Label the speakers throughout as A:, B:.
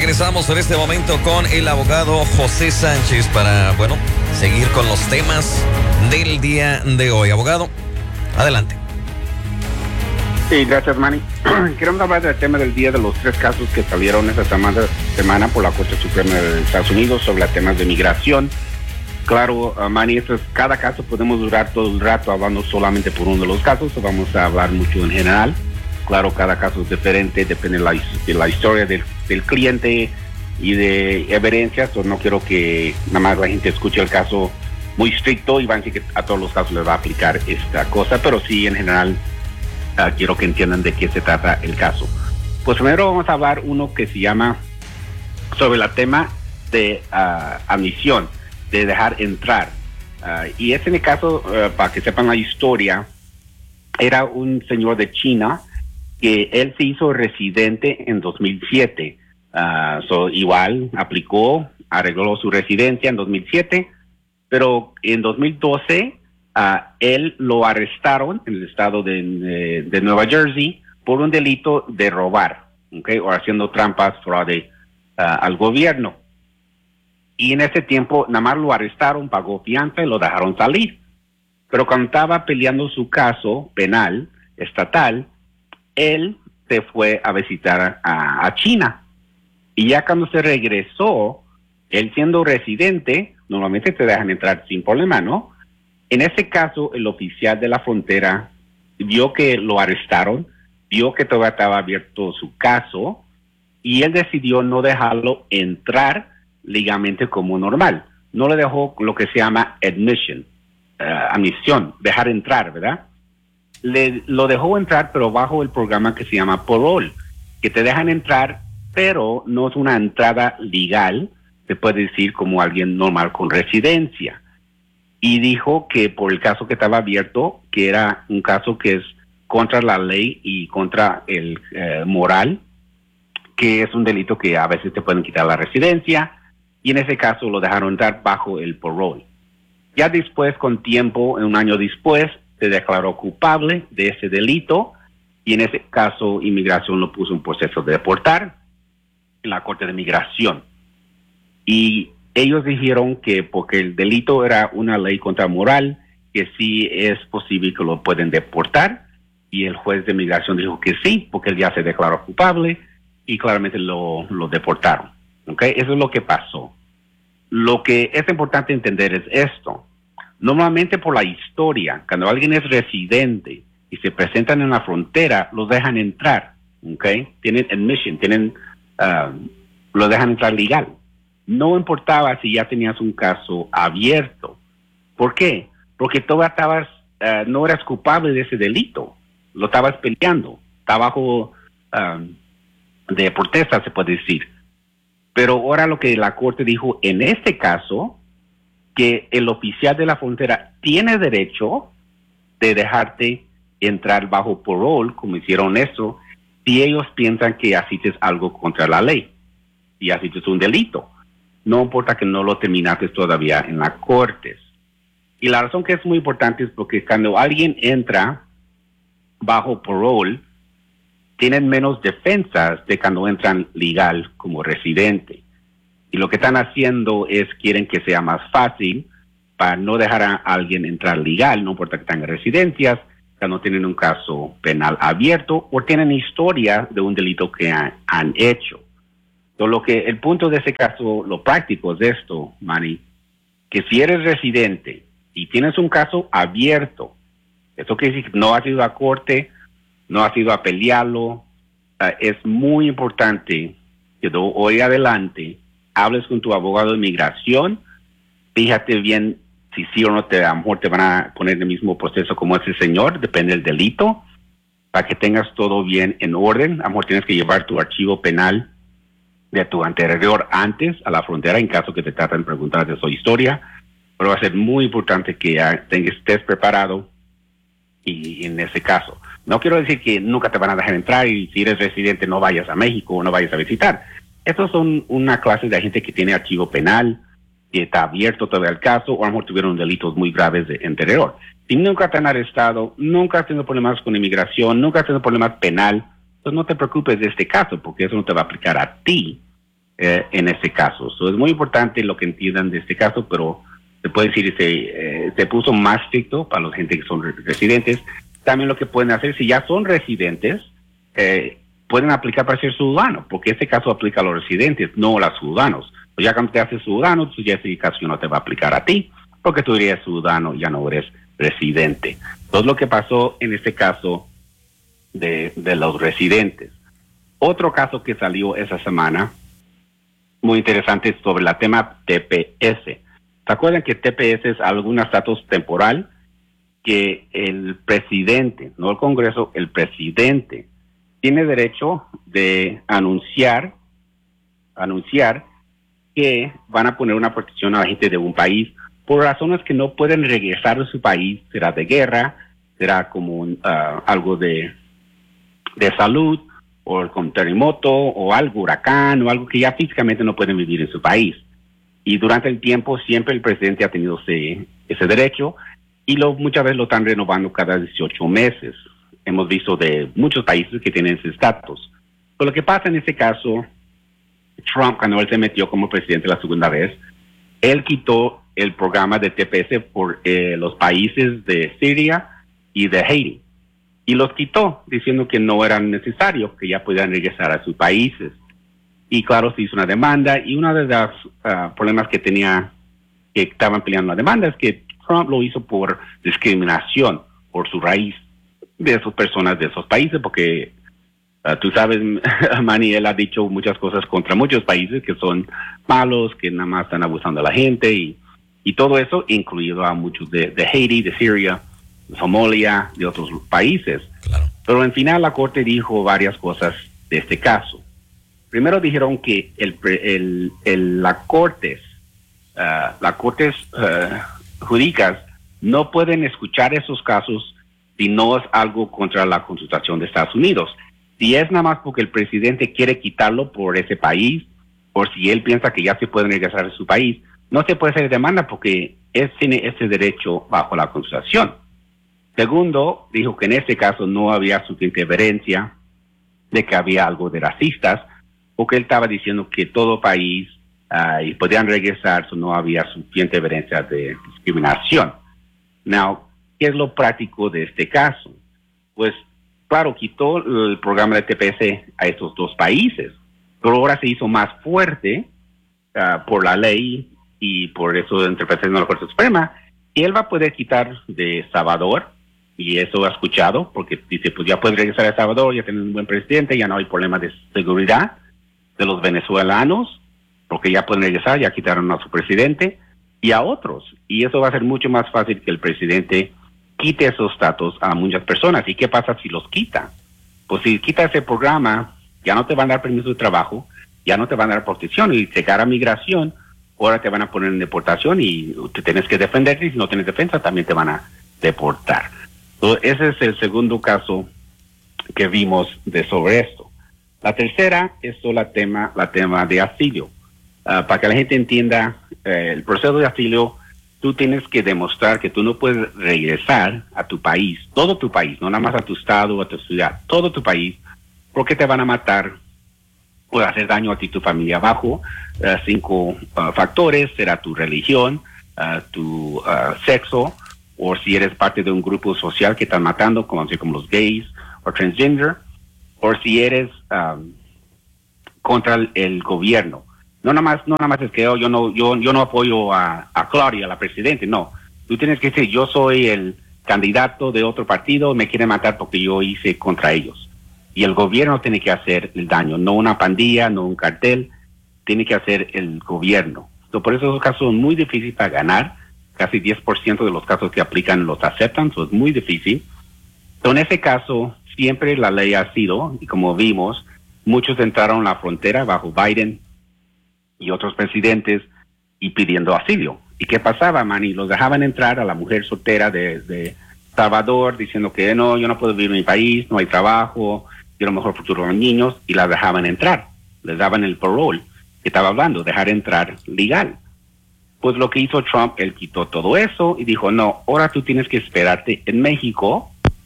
A: regresamos en este momento con el abogado José Sánchez para, seguir con los temas del día de hoy. Abogado, adelante.
B: Sí, gracias, Manny. Queremos hablar del tema del día de los 3 casos que salieron esta semana por la Corte Suprema de Estados Unidos sobre temas de migración. Claro, Manny, cada caso podemos durar todo el rato hablando solamente por uno de los casos, o vamos a hablar mucho en general. Claro, cada caso es diferente, depende de la historia del cliente y de evidencias. No quiero que nada más la gente escuche el caso muy estricto y van a decir que a todos los casos les va a aplicar esta cosa, pero sí, en general, quiero que entiendan de qué se trata el caso. Pues primero vamos a hablar uno que se llama sobre el tema de admisión, de dejar entrar. Y en el caso, para que sepan la historia, era un señor de China que él se hizo residente en 2007. Igual aplicó, arregló su residencia en 2007, pero en 2012 él lo arrestaron en el estado de Nueva Jersey por un delito de robar, o haciendo trampas, fraude al gobierno. Y en ese tiempo nada más lo arrestaron, pagó fianza y lo dejaron salir. Pero cuando estaba peleando su caso penal estatal, él se fue a visitar a China. Y ya cuando se regresó, él siendo residente, normalmente te dejan entrar sin problema, ¿no? En ese caso, el oficial de la frontera vio que lo arrestaron, vio que todavía estaba abierto su caso, y él decidió no dejarlo entrar legalmente como normal. No le dejó lo que se llama admission, admisión, dejar entrar, ¿verdad? Lo dejó entrar, pero bajo el programa que se llama parole, que te dejan entrar, pero no es una entrada legal, se puede decir como alguien normal con residencia. Y dijo que por el caso que estaba abierto, que era un caso que es contra la ley y contra el moral, que es un delito que a veces te pueden quitar la residencia, y en ese caso lo dejaron entrar bajo el parole. Ya después, con tiempo, un año después, se declaró culpable de ese delito, y en ese caso inmigración lo puso en proceso de deportar en la Corte de Migración. Y ellos dijeron que porque el delito era una ley contra moral, que sí es posible que lo pueden deportar, y el juez de migración dijo que sí, porque él ya se declaró culpable, y claramente lo deportaron. Eso es lo que pasó. Lo que es importante entender es esto. Normalmente por la historia, cuando alguien es residente y se presentan en la frontera, los dejan entrar, tienen admission, lo dejan entrar legal. No importaba si ya tenías un caso abierto. ¿Por qué? Porque todavía no eras culpable de ese delito, lo estabas peleando, está bajo de protesta, se puede decir. Pero ahora lo que la Corte dijo en este caso, que el oficial de la frontera tiene derecho de dejarte entrar bajo parole, como hicieron eso, si ellos piensan que hiciste algo contra la ley, y hiciste un delito. No importa que no lo terminaste todavía en las cortes. Y la razón que es muy importante es porque cuando alguien entra bajo parole, tienen menos defensas de cuando entran legal como residente. Y lo que están haciendo es quieren que sea más fácil para no dejar a alguien entrar legal, no importa que tengan residencias, cuando tienen un caso penal abierto o tienen historia de un delito que han hecho. Entonces, el punto de ese caso, lo práctico es esto, Manny, que si eres residente y tienes un caso abierto, eso quiere decir que no has ido a corte, no has ido a pelearlo, es muy importante que de hoy adelante hables con tu abogado de inmigración, fíjate bien si sí o no a lo mejor te van a poner en el mismo proceso como ese señor, depende del delito, para que tengas todo bien en orden. A lo mejor tienes que llevar tu archivo penal de tu anterior antes a la frontera en caso que te traten de preguntar de su historia, pero va a ser muy importante que estés preparado y en ese caso. No quiero decir que nunca te van a dejar entrar y si eres residente no vayas a México o no vayas a visitar. Estos son una clase de gente que tiene archivo penal, que está abierto todavía el caso, o a lo mejor tuvieron delitos muy graves de anterior. Si nunca te han arrestado, nunca has tenido problemas con inmigración, nunca has tenido problemas penal, entonces no te preocupes de este caso, porque eso no te va a aplicar a ti. en este caso. Es muy importante lo que entiendan de este caso, pero se puede decir se puso más estricto para la gente que son residentes. También lo que pueden hacer, si ya son residentes, pueden aplicar para ser ciudadanos, porque este caso aplica a los residentes, no a los ciudadanos. Pues ya cuando te haces ciudadano, pues ya ese caso no te va a aplicar a ti, porque tú eres ciudadano, ya no eres residente. Entonces lo que pasó en este caso de los residentes. Otro caso que salió esa semana, muy interesante, sobre el tema TPS. ¿Se acuerdan que TPS es algún estatus temporal que el presidente, no el Congreso, el presidente tiene derecho de anunciar que van a poner una protección a la gente de un país por razones que no pueden regresar a su país? Será de guerra, será como algo de salud, o con terremoto, o algo, huracán, o algo que ya físicamente no pueden vivir en su país. Y durante el tiempo siempre el presidente ha tenido ese derecho, y muchas veces lo están renovando cada 18 meses. Hemos visto de muchos países que tienen ese estatus. Pero lo que pasa en este caso, Trump, cuando él se metió como presidente la segunda vez, él quitó el programa de TPS por los países de Siria y de Haití. Y los quitó, diciendo que no eran necesarios, que ya podían regresar a sus países. Y claro, se hizo una demanda, y uno de los problemas que estaban peleando la demanda es que Trump lo hizo por discriminación, por su raíz de esas personas de esos países, porque tú sabes, Manny, él ha dicho muchas cosas contra muchos países que son malos, que nada más están abusando de la gente, y todo eso, incluido a muchos de Haití, de Siria, de Somalia, de otros países. Claro. Pero en final la Corte dijo varias cosas de este caso. Primero dijeron que las cortes jurídicas no pueden escuchar esos casos si no es algo contra la Constitución de Estados Unidos. Si es nada más porque el presidente quiere quitarlo por ese país, o si él piensa que ya se pueden regresar a su país, no se puede hacer demanda porque él tiene ese derecho bajo la Constitución. Segundo, dijo que en este caso no había suficiente evidencia de que había algo de racistas, porque él estaba diciendo que todo país y podían regresar, no había suficiente evidencia de discriminación. Now, ¿qué es lo práctico de este caso? Pues, claro, quitó el programa de TPS a estos dos países, pero ahora se hizo más fuerte por la ley y por eso de interpretación de la Corte Suprema, y él va a poder quitar de Salvador, y eso ha escuchado, porque dice, pues ya puede regresar a Salvador, ya tienen un buen presidente, ya no hay problema de seguridad de los venezolanos, porque ya pueden regresar, ya quitaron a su presidente, y a otros, y eso va a ser mucho más fácil que el presidente quite esos estatus a muchas personas. ¿Y qué pasa si los quita? Pues si quita ese programa, ya no te van a dar permiso de trabajo, ya no te van a dar protección, y llegar a migración, ahora te van a poner en deportación y te tienes que defenderte, y si no tienes defensa también te van a deportar. Entonces, ese es el segundo caso que vimos sobre esto. La tercera es la tema de asilo. Para que la gente entienda, el proceso de asilo, tú tienes que demostrar que tú no puedes regresar a tu país, todo tu país, no nada más a tu estado o a tu ciudad, todo tu país, porque te van a matar, puede hacer daño a ti y tu familia bajo 5 factores: será tu religión, tu sexo, o si eres parte de un grupo social que están matando, como los gays o transgender, o si eres contra el gobierno. No nada más es que yo no apoyo a Claudia, la presidente, no. Tú tienes que decir, yo soy el candidato de otro partido, me quieren matar porque yo hice contra ellos. Y el gobierno tiene que hacer el daño, no una pandilla, no un cartel, tiene que hacer el gobierno. Por eso esos casos son muy difíciles para ganar. Casi 10% de los casos que aplican los aceptan, es muy difícil. En ese caso, siempre la ley ha sido, y como vimos, muchos entraron a la frontera bajo Biden y otros presidentes y pidiendo asilo. ¿Y qué pasaba, Manny? Los dejaban entrar a la mujer soltera de Salvador, diciendo que no, yo no puedo vivir en mi país, no hay trabajo, quiero mejor futuro a los niños, y la dejaban entrar. Les daban el parole que estaba hablando, dejar entrar legal. Pues lo que hizo Trump, él quitó todo eso y dijo, no, ahora tú tienes que esperarte en México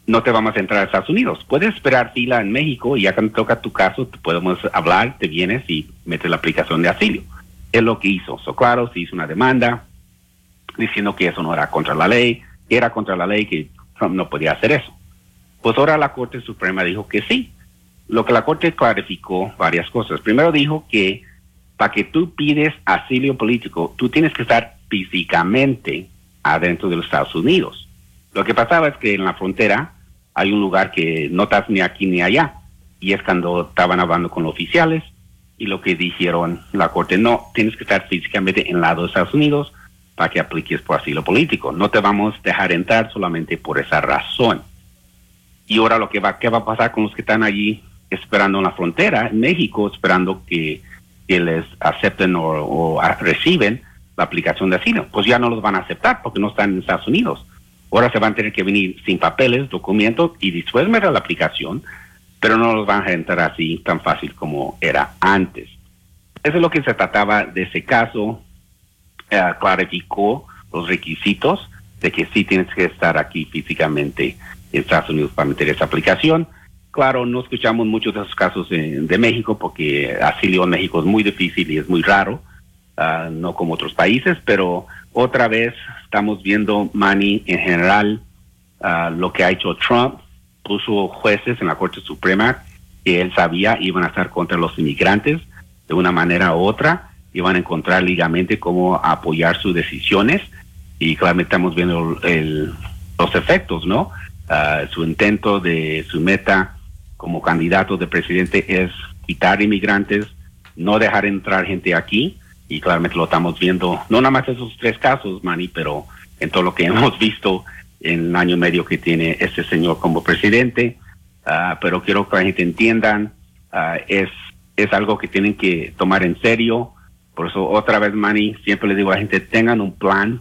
B: no te vamos a entrar a Estados Unidos. Puedes esperar fila en México y ya cuando toca tu caso, te podemos hablar, te vienes y metes la aplicación de asilo. Es lo que hizo. Claro, se hizo una demanda diciendo que eso no era contra la ley, que era contra la ley, que Trump no podía hacer eso. Pues ahora la Corte Suprema dijo que sí. Lo que la Corte clarificó varias cosas. Primero dijo que para que tú pides asilo político, tú tienes que estar físicamente adentro de los Estados Unidos. Lo que pasaba es que en la frontera hay un lugar que no estás ni aquí ni allá. Y es cuando estaban hablando con los oficiales y lo que dijeron la Corte, no, tienes que estar físicamente en el lado de Estados Unidos para que apliques por asilo político. No te vamos a dejar entrar solamente por esa razón. Y ahora ¿qué va a pasar con los que están allí esperando en la frontera, en México, esperando que les acepten o reciben la aplicación de asilo? Pues ya no los van a aceptar porque no están en Estados Unidos. Ahora se van a tener que venir sin papeles, documentos y después meter la aplicación, pero no los van a entrar así tan fácil como era antes. Eso es lo que se trataba de ese caso. Clarificó los requisitos de que sí tienes que estar aquí físicamente en Estados Unidos para meter esa aplicación. Claro, no escuchamos muchos de esos casos de México porque asilo en México es muy difícil y es muy raro, no como otros países, pero otra vez estamos viendo, Manny, en general, lo que ha hecho Trump. Puso jueces en la Corte Suprema que él sabía iban a estar contra los inmigrantes de una manera u otra, iban a encontrar legalmente cómo apoyar sus decisiones y claramente estamos viendo los efectos, ¿no? Su intento de su meta como candidato de presidente es quitar inmigrantes, no dejar entrar gente aquí y claramente lo estamos viendo, no nada más esos 3 casos, Manny, pero en todo lo que hemos visto en el año y medio que tiene este señor como presidente. Pero quiero que la gente entiendan, es algo que tienen que tomar en serio. Por eso otra vez, Manny, siempre les digo a la gente, tengan un plan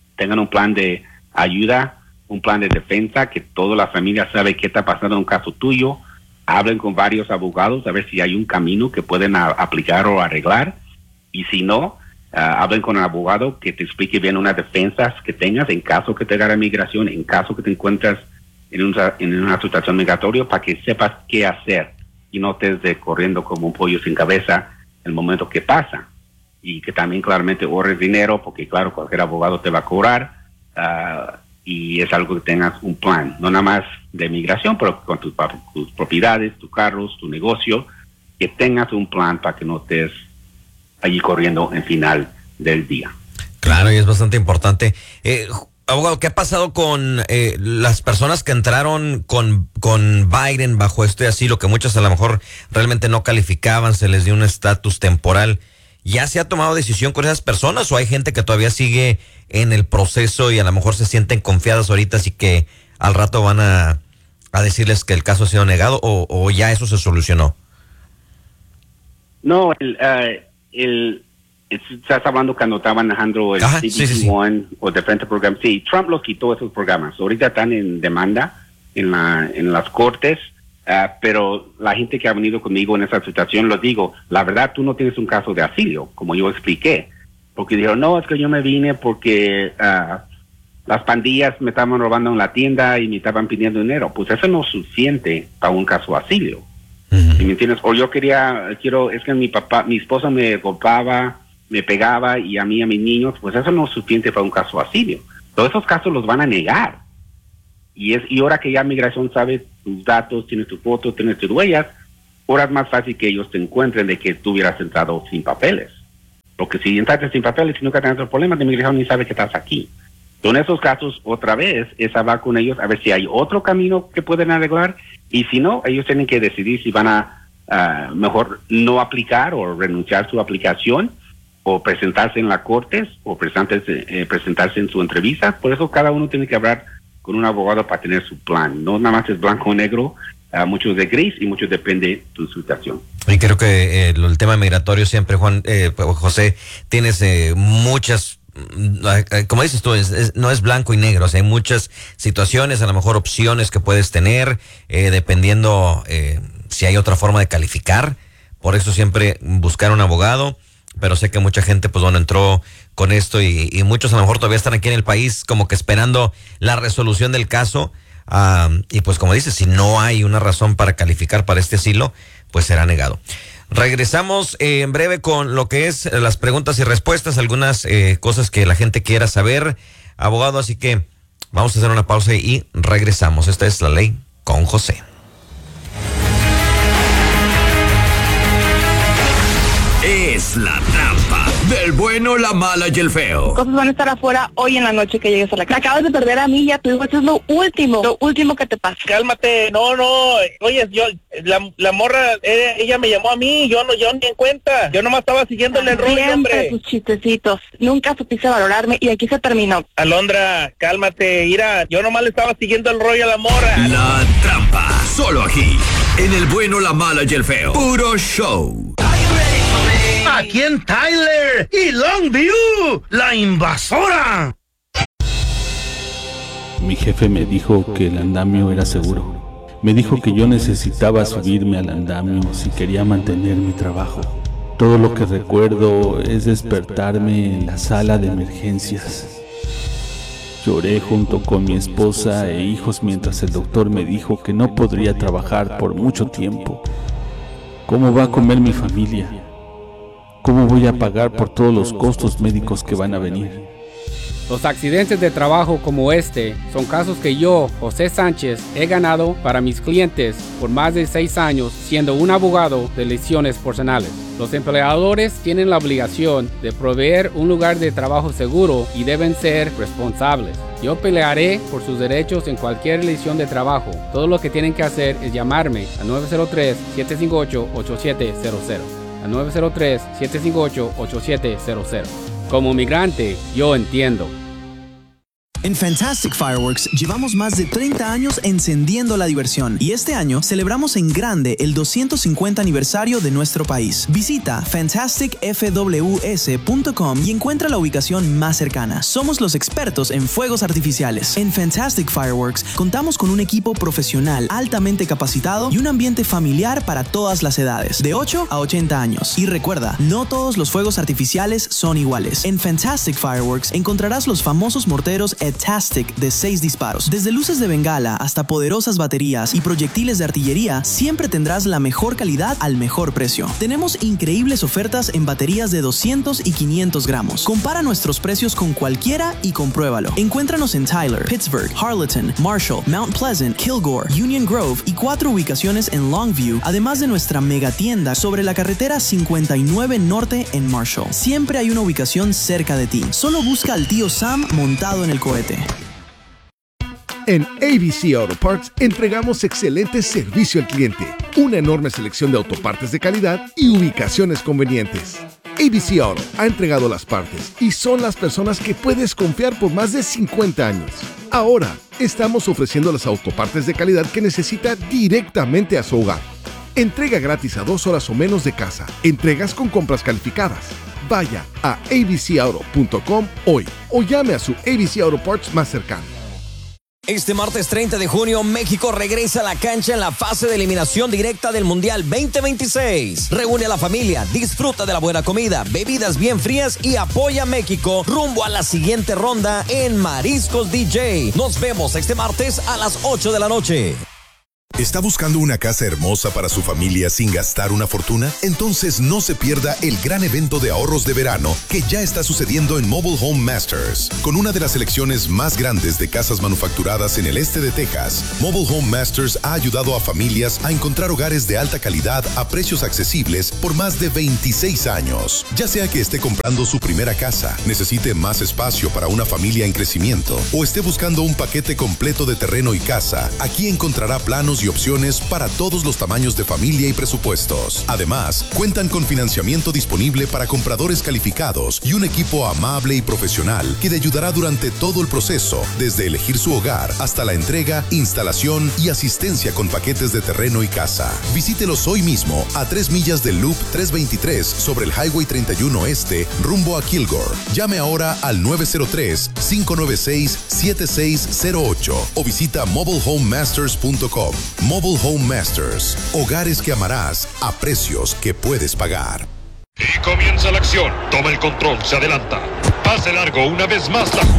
B: de ayuda, un plan de defensa, que toda la familia sabe qué está pasando en un caso tuyo. Hablen con varios abogados a ver si hay un camino que pueden aplicar o arreglar. Y si no, hablen con un abogado que te explique bien unas defensas que tengas en caso que te haga migración, en caso que te encuentres en una situación migratoria, para que sepas qué hacer y no estés corriendo como un pollo sin cabeza en el momento que pasa. Y que también claramente ahorres dinero, porque claro, cualquier abogado te va a cobrar, y es algo que tengas un plan, no nada más de migración, pero con tus propiedades, tus carros, tu negocio, que tengas un plan para que no estés allí corriendo en final del día.
A: Claro, y es bastante importante. Abogado, ¿qué ha pasado con las personas que entraron con Biden bajo este asilo, que muchas a lo mejor realmente no calificaban, se les dio un estatus temporal? ¿Ya se ha tomado decisión con esas personas o hay gente que todavía sigue en el proceso y a lo mejor se sienten confiadas ahorita, así que al rato van a decirles que el caso ha sido negado o ya eso se solucionó?
B: No, estás hablando cuando estaban manejando el CBP-1 o Defense Program. Sí, Trump los quitó esos programas. Ahorita están en demanda en las cortes. Pero la gente que ha venido conmigo en esa situación, los digo, la verdad, tú no tienes un caso de asilo, como yo expliqué. Porque dijeron, no, es que yo me vine porque las pandillas me estaban robando en la tienda y me estaban pidiendo dinero. Pues eso no es suficiente para un caso de asilo. Uh-huh. ¿Sí me entiendes? O yo es que mi esposa me golpeaba, me pegaba y a mí, a mis niños, pues eso no es suficiente para un caso de asilo. Todos esos casos los van a negar. Y ahora que ya migración sabe tus datos, tiene tus fotos, tiene tus huellas, ahora es más fácil que ellos te encuentren de que tú hubieras entrado sin papeles. Porque si entraste sin papeles y nunca tienes problemas de migración, ni sabe que estás aquí. Entonces, en esos casos, otra vez, es hablar con ellos a ver si hay otro camino que pueden arreglar. Y si no, ellos tienen que decidir si van a mejor no aplicar o renunciar a su aplicación o presentarse en las cortes o presentarse en su entrevista. Por eso cada uno tiene que hablar con un abogado para tener su plan. No nada más es blanco o negro, muchos de gris y muchos depende de tu situación.
A: Y creo que el tema migratorio siempre, José, tienes muchas, como dices tú, no es blanco y negro, o sea, hay muchas situaciones, a lo mejor opciones que puedes tener, dependiendo si hay otra forma de calificar. Por eso siempre buscar un abogado. Pero sé que mucha gente, pues bueno, entró con esto y muchos a lo mejor todavía están aquí en el país como que esperando la resolución del caso y pues como dices, si no hay una razón para calificar para este asilo, pues será negado. Regresamos en breve con lo que es las preguntas y respuestas, algunas cosas que la gente quiera saber, abogado, así que vamos a hacer una pausa y regresamos. Esta es La Ley con José.
C: Es la trampa del bueno, la mala y el feo.
D: Cosas van a estar afuera hoy en la noche que llegues a la casa. Acabas de perder a mí y a tu hijo. Eso es lo último que te pasa.
E: Cálmate, no, oye, la morra, ella me llamó a mí, yo ni en cuenta. Yo nomás estaba siguiéndole el rollo, hombre.
D: Tus chistecitos. Nunca supiste valorarme y aquí se terminó.
E: Alondra, cálmate, mira, yo nomás le estaba siguiendo el rollo a la morra.
C: La trampa, solo aquí, en el bueno, la mala y el feo. Puro show.
F: Aquí en Tyler y Longview, la invasora.
G: Mi jefe me dijo que el andamio era seguro. Me dijo que yo necesitaba subirme al andamio si quería mantener mi trabajo. Todo lo que recuerdo es despertarme en la sala de emergencias. Lloré junto con mi esposa e hijos mientras el doctor me dijo que no podría trabajar por mucho tiempo. ¿Cómo va a comer mi familia? ¿Cómo voy a pagar por todos los costos médicos que van a venir?
H: Los accidentes de trabajo como este son casos que yo, José Sánchez, he ganado para mis clientes por más de 6 años siendo un abogado de lesiones personales. Los empleadores tienen la obligación de proveer un lugar de trabajo seguro y deben ser responsables. Yo pelearé por sus derechos en cualquier lesión de trabajo. Todo lo que tienen que hacer es llamarme a 903-758-8700. A 903-758-8700. Como migrante, yo entiendo.
I: En Fantastic Fireworks llevamos más de 30 años encendiendo la diversión y este año celebramos en grande el 250 aniversario de nuestro país. Visita fantasticfws.com y encuentra la ubicación más cercana. Somos los expertos en fuegos artificiales. En Fantastic Fireworks contamos con un equipo profesional altamente capacitado y un ambiente familiar para todas las edades, de 8 a 80 años. Y recuerda, no todos los fuegos artificiales son iguales. En Fantastic Fireworks encontrarás los famosos morteros Tastic de 6 disparos. Desde luces de bengala hasta poderosas baterías y proyectiles de artillería, siempre tendrás la mejor calidad al mejor precio. Tenemos increíbles ofertas en baterías de 200 y 500 gramos. Compara nuestros precios con cualquiera y compruébalo. Encuéntranos en Tyler, Pittsburgh, Harleton, Marshall, Mount Pleasant, Kilgore, Union Grove y 4 ubicaciones en Longview, además de nuestra megatienda sobre la carretera 59 Norte en Marshall. Siempre hay una ubicación cerca de ti. Solo busca al tío Sam montado en el cohete.
J: En ABC Auto Parts entregamos excelente servicio al cliente, una enorme selección de autopartes de calidad y ubicaciones convenientes. ABC Auto ha entregado las partes y son las personas que puedes confiar por más de 50 años. Ahora, estamos ofreciendo las autopartes de calidad que necesita directamente a su hogar. Entrega gratis a 2 horas o menos de casa. Entregas con compras calificadas. Vaya a abcauto.com hoy o llame a su ABC Auto Parts más cercano.
K: Este martes 30 de junio, México regresa a la cancha en la fase de eliminación directa del Mundial 2026. Reúne a la familia, disfruta de la buena comida, bebidas bien frías y apoya a México rumbo a la siguiente ronda en Mariscos DJ. Nos vemos este martes a las 8 de la noche.
L: ¿Está buscando una casa hermosa para su familia sin gastar una fortuna? Entonces no se pierda el gran evento de ahorros de verano que ya está sucediendo en Mobile Home Masters. Con una de las selecciones más grandes de casas manufacturadas en el este de Texas, Mobile Home Masters ha ayudado a familias a encontrar hogares de alta calidad a precios accesibles por más de 26 años. Ya sea que esté comprando su primera casa, necesite más espacio para una familia en crecimiento o esté buscando un paquete completo de terreno y casa, aquí encontrará planos y opciones para todos los tamaños de familia y presupuestos. Además, cuentan con financiamiento disponible para compradores calificados y un equipo amable y profesional que le ayudará durante todo el proceso, desde elegir su hogar hasta la entrega, instalación y asistencia con paquetes de terreno y casa. Visítelos hoy mismo a 3 millas del Loop 323 sobre el Highway 31 Este, rumbo a Kilgore. Llame ahora al 903-596-7608 o visita mobilehomemasters.com. Mobile Home Masters. Hogares que amarás a precios que puedes pagar.
M: Y comienza la acción. Toma el control, se adelanta. Pase largo una vez más la